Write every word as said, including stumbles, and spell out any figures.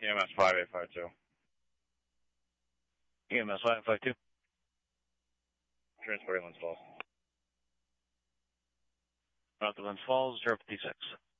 E M S five eight five two. E M S five eight five two. Transporting Lens Falls. Out to Lens Falls, zero fifty-six.